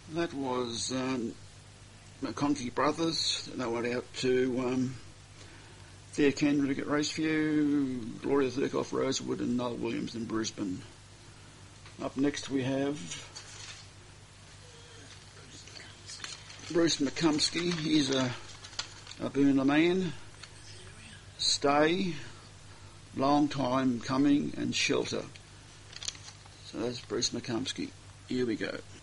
That was McConkie Brothers. They went out to Thea Kendrick at Raceview, Gloria Thurkoff, Rosewood, and Noel Williams in Brisbane. Up next we have Bruce McCumsky. He's a Boonah man. Stay, Long Time Coming, and Shelter. So that's Bruce McCumsky. Here we go.